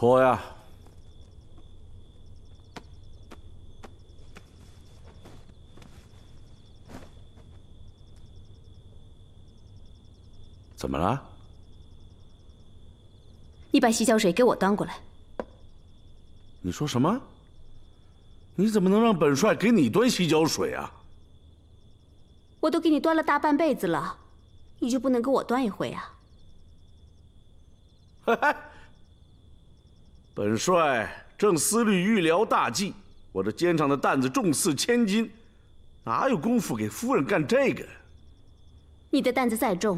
脱呀！怎么了？ 你把洗脚水给我端过来。 你说什么？你怎么能让本帅给你端洗脚水啊？ 我都给你端了大半辈子了，你就不能给我端一回啊？ 本帅正思虑预疗大计，我这肩上的担子重似千斤，哪有功夫给夫人干这个？ 你的担子再重，